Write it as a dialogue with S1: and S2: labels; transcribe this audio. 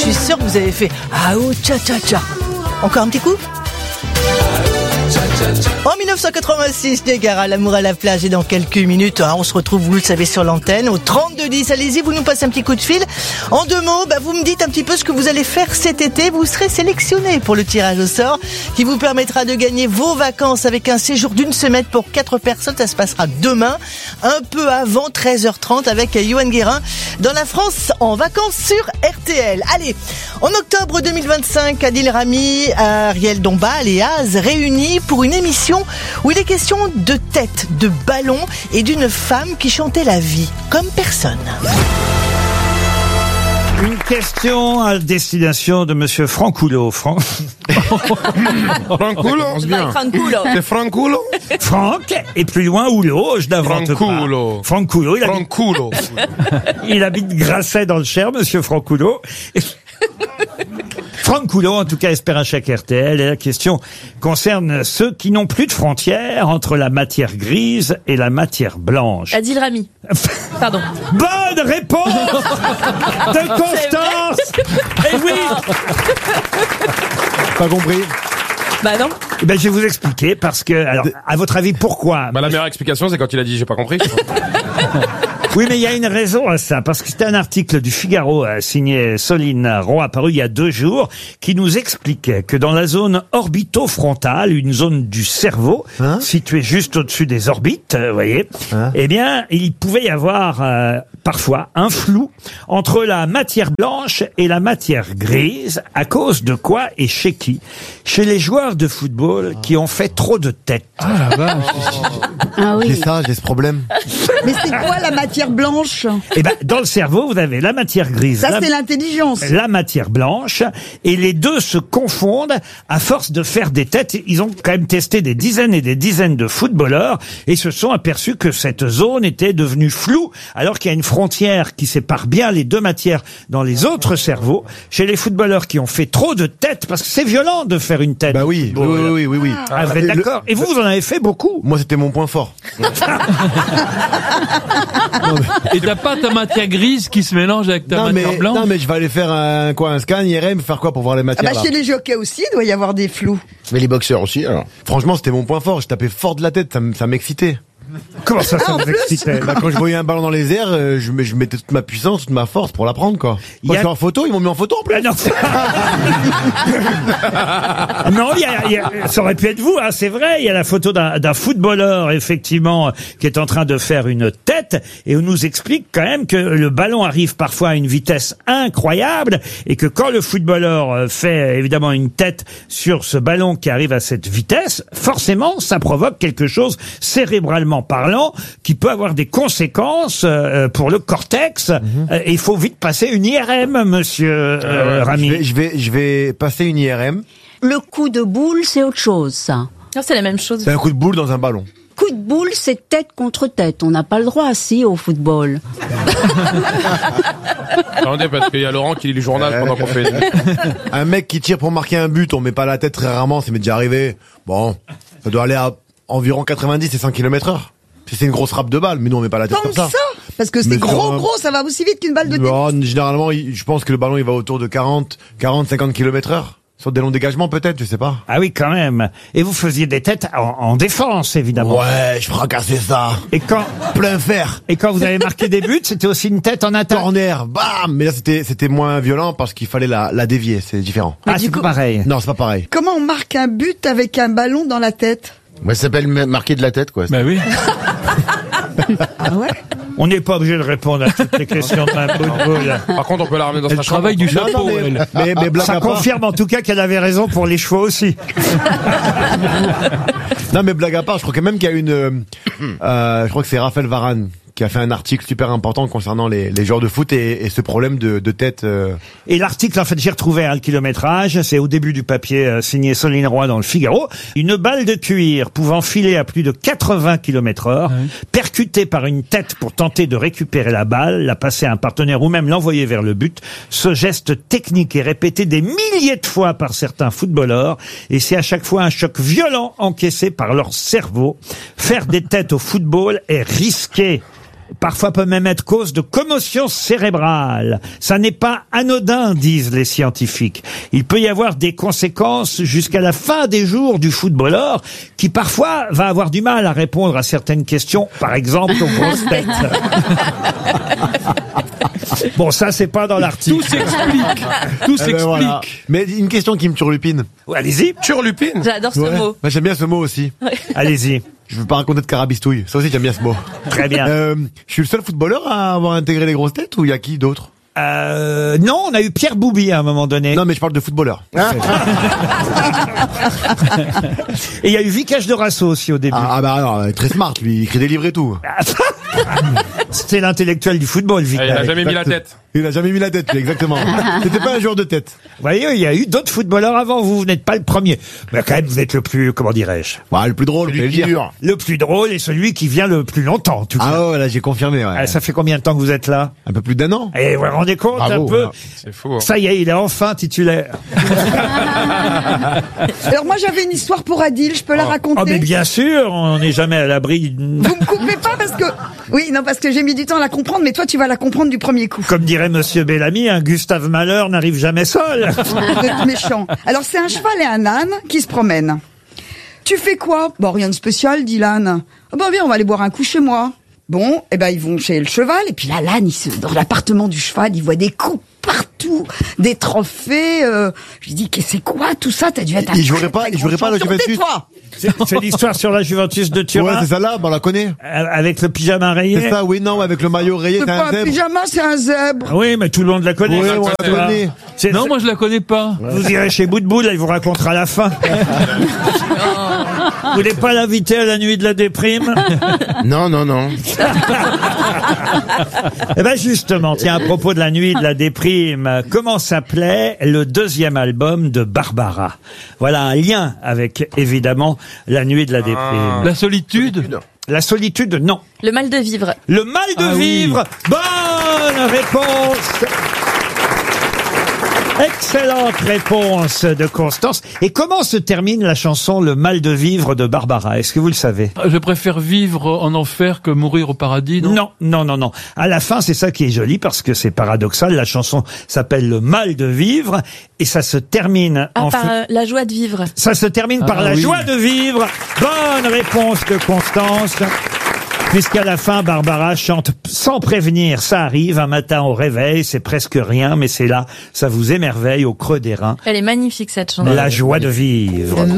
S1: suis sûr que vous avez fait ah oh cha cha cha. Encore un petit coup? En 1986, Niagara, l'amour à la plage, et dans quelques minutes, on se retrouve, vous le savez, sur l'antenne, au 3210. Allez-y, vous nous passez un petit coup de fil. En 2 mots, vous me dites un petit peu ce que vous allez faire cet été. Vous serez sélectionné pour le tirage au sort qui vous permettra de gagner vos vacances avec un séjour d'1 semaine pour 4 personnes. Ça se passera demain, un peu avant 13h30 avec Yoann Guérin dans la France en vacances sur RTL. Allez, en octobre 2025, Adil Rami, Ariel Dombal et Az réunis pour une émission où il est question de tête, de ballon et d'une femme qui chantait la vie comme personne.
S2: Une question à destination de Monsieur Francoulot.
S3: Franculo? C'est Franculo?
S2: Franck, et plus loin, Houlot, je n'invente pas. Francoulot. Il habite Grasset dans le Cher, Monsieur Francoulot. Franck Coulot, en tout cas, espère un chèque RTL. Et la question concerne ceux qui n'ont plus de frontières entre la matière grise et la matière blanche.
S4: Adil Rami. Pardon.
S2: Bonne réponse de Constance. Et oui.
S3: Pas compris.
S4: Bah non.
S2: Je vais vous expliquer parce que, alors, à votre avis, pourquoi?
S3: La meilleure explication, c'est quand il a dit j'ai pas compris.
S2: Oui, mais il y a une raison à ça, parce que c'était un article du Figaro signé Soline Roy, apparu il y a 2 jours, qui nous expliquait que dans la zone orbitofrontale, une zone du cerveau, située juste au-dessus des orbites, vous voyez, eh bien, il pouvait y avoir parfois un flou entre la matière blanche et la matière grise, à cause de quoi et chez qui? Chez les joueurs de football qui ont fait trop de têtes.
S3: Ah la vache.
S5: Ah oui.
S3: J'ai ce problème.
S5: Mais c'est quoi la matière blanche?
S2: Eh ben, dans le cerveau, vous avez la matière grise.
S5: Ça, c'est l'intelligence.
S2: La matière blanche. Et les deux se confondent à force de faire des têtes. Ils ont quand même testé des dizaines et des dizaines de footballeurs et se sont aperçus que cette zone était devenue floue alors qu'il y a une frontière qui sépare bien les deux matières dans les autres cerveaux. Chez les footballeurs qui ont fait trop de têtes, parce que c'est violent de faire une tête.
S3: Bah oui, oui.
S2: Ah, vous êtes d'accord? Et vous en avez fait beaucoup?
S3: Moi, c'était mon point fort.
S6: Et t'as pas ta matière grise qui se mélange avec ta matière blanche?
S3: Non, mais je vais aller faire un scan IRM, faire quoi pour voir les matières?
S5: Chez les jockeys aussi, il doit y avoir des flous.
S3: Mais les boxeurs aussi, alors. Franchement, c'était mon point fort. Je tapais fort de la tête, ça m'excitait.
S2: Comment ça vous excitait?
S3: Quand je voyais un ballon dans les airs, je mettais toute ma puissance, toute ma force pour la prendre, quoi. Moi, je suis en photo, ils m'ont mis en photo en plus.
S2: Ah non. Non, ça aurait pu être vous, c'est vrai. Il y a la photo d'un footballeur, effectivement, qui est en train de faire une tête, et on nous explique quand même que le ballon arrive parfois à une vitesse incroyable, et que quand le footballeur fait évidemment une tête sur ce ballon qui arrive à cette vitesse, forcément, ça provoque quelque chose cérébralement parlant, qui peut avoir des conséquences pour le cortex. Et il faut vite passer une IRM, monsieur Rami.
S3: Je vais passer une IRM.
S5: Le coup de boule, c'est autre chose, ça.
S4: Non, c'est la même chose.
S3: C'est un coup de boule dans un ballon.
S5: Coup de boule, c'est tête contre tête. On n'a pas le droit, au football.
S3: Attendez, parce qu'il y a Laurent qui lit le journal pendant qu'on fait. Un mec qui tire pour marquer un but, on met pas la tête très rarement, ça m'est déjà arrivé. Bon, ça doit aller à environ 90 et 100 km/h. C'est une grosse frappe de balle, mais nous on met pas la tête comme ça.
S5: Parce que c'est gros, ça va aussi vite qu'une balle de tennis.
S3: Non, généralement, je pense que le ballon il va autour de 40-50 km/h. Sur des longs dégagements peut-être, je sais pas.
S2: Ah oui, quand même. Et vous faisiez des têtes en défense, évidemment.
S3: Ouais, je fracassais ça.
S2: Et quand
S3: plein fer.
S2: Et quand vous avez marqué des buts, c'était aussi une tête en attaque.
S3: Corner, bam. Mais là c'était moins violent parce qu'il fallait la dévier, c'est différent.
S2: Ah, c'est pas pareil.
S3: Non, c'est pas pareil.
S5: Comment on marque un but avec un ballon dans la tête?
S3: Ouais, ça s'appelle marquer de la tête, quoi.
S6: Bah oui.
S5: Ah ouais?
S2: On n'est pas obligé de répondre à toutes les questions de ma football.
S3: Par contre, on peut la ramener dans sa chambre.
S6: Travail du chapeau, elle.
S3: Mais blague
S2: ça
S3: à part.
S2: confirme en tout cas qu'elle avait raison pour les chevaux aussi.
S3: Non, mais blague à part, je crois quand même qu'il y a une, je crois que c'est Raphaël Varane qui a fait un article super important concernant les joueurs de foot et ce problème de tête.
S2: Et l'article, en fait, j'ai retrouvé le kilométrage. C'est au début du papier signé Soline Roy dans le Figaro. Une balle de cuir pouvant filer à plus de 80 km/h, percutée par une tête pour tenter de récupérer la balle, la passer à un partenaire ou même l'envoyer vers le but. Ce geste technique est répété des milliers de fois par certains footballeurs et c'est à chaque fois un choc violent encaissé par leur cerveau. Faire des têtes au football est risqué. parfois peut même être cause de commotion cérébrale. Ça n'est pas anodin, disent les scientifiques. Il peut y avoir des conséquences jusqu'à la fin des jours du footballeur, qui parfois va avoir du mal à répondre à certaines questions, par exemple aux grosses têtes. Bon, ça, c'est pas dans l'article.
S6: Tout s'explique. Tout s'explique.
S3: Voilà. Mais une question qui me turlupine.
S2: Allez-y.
S7: Turlupine.
S4: J'adore ce mot.
S3: Moi, j'aime bien ce mot aussi.
S2: Allez-y.
S3: Je veux pas raconter de carabistouille. Ça aussi, j'aime bien ce mot.
S2: Très bien.
S3: Je suis le seul footballeur à avoir intégré les grosses têtes ou il y a qui d'autre?
S2: Non, on a eu Pierre Boubi à un moment donné.
S3: Non, mais je parle de footballeur.
S2: Et il y a eu Vikash de Rasso aussi au début.
S3: Ah bah alors, très smart, lui, il écrit des livres et tout.
S2: C'était l'intellectuel du football, Vikash.
S7: Il a jamais mis la tête.
S3: Il a jamais mis la tête, lui, exactement. C'était pas un joueur de tête.
S2: Vous voyez, il y a eu d'autres footballeurs avant vous, vous n'êtes pas le premier. Mais quand même, vous êtes le plus, comment dirais-je?
S3: Ouais, le plus drôle,
S7: Celui qui dure.
S2: Le plus drôle et celui qui vient le plus longtemps, en tout cas.
S3: Ah ouais, là, j'ai confirmé, ouais.
S2: Ça fait combien de temps que vous êtes là?
S3: Un peu plus d'1 an.
S2: Et vous vous rendez compte
S3: Bravo,
S2: un peu?
S3: ouais.
S7: C'est fou. Hein.
S2: Ça y est, il est enfin titulaire.
S8: Alors moi j'avais une histoire pour Adil, je peux la raconter?
S2: Oh mais bien sûr, on n'est jamais à l'abri.
S8: Vous me coupez pas parce que... Oui, non, parce que j'ai mis du temps à la comprendre, mais toi tu vas la comprendre du premier coup.
S2: Comme dirait Monsieur Bellamy, un Gustave Malheur n'arrive jamais seul.
S8: Vous êtes méchant. Alors c'est un cheval et un âne qui se promènent. Tu fais quoi? Bon, rien de spécial, dit l'âne. Ah ben viens, on va aller boire un coup chez moi. Bon, eh ben ils vont chez le cheval, et puis là, l'âne, dans l'appartement du cheval, il voit des coupes partout, des trophées. Je lui dis, que c'est quoi tout ça? T'as dû être un
S3: Il jouerait pas à la Juventus.
S8: Tais-toi.
S2: C'est l'histoire sur la Juventus de Turin.
S3: Ouais, c'est ça là, on la connaît.
S2: Avec le pyjama rayé.
S3: C'est ça, oui, non, avec le maillot rayé,
S8: C'est
S3: c'est
S8: pas
S3: un
S8: un
S3: zèbre.
S8: pyjama, c'est un zèbre.
S2: Oui, mais tout le monde la connaît.
S3: Oui,
S2: cette
S3: on la
S2: histoire.
S3: connaît.
S6: Non, moi je la connais pas.
S2: Vous irez chez Bout de Boule, elle vous racontera la fin. Vous voulez pas l'inviter à la nuit de la déprime?
S7: Non, non, non.
S2: Eh ben justement, tiens, à propos de la nuit de la déprime, comment s'appelait le deuxième album de Barbara? Voilà un lien avec, évidemment, la nuit de la déprime.
S6: La solitude.
S2: La solitude, non.
S4: Le mal de vivre.
S2: Le mal de vivre. Bonne réponse. Excellente réponse de Constance. Et comment se termine la chanson Le mal de vivre de Barbara? Est-ce que vous le savez?
S6: Je préfère vivre en enfer que mourir au paradis, non?
S2: Non, non, non, non. À la fin, c'est ça qui est joli parce que c'est paradoxal. La chanson s'appelle Le mal de vivre et ça se termine
S4: Par la joie de vivre.
S2: Ça se termine par la joie de vivre. Bonne réponse de Constance. Puisqu'à la fin, Barbara chante sans prévenir. Ça arrive un matin au réveil, c'est presque rien, mais c'est là, ça vous émerveille au creux des reins.
S4: Elle est magnifique cette chanson.
S2: La joie de vivre.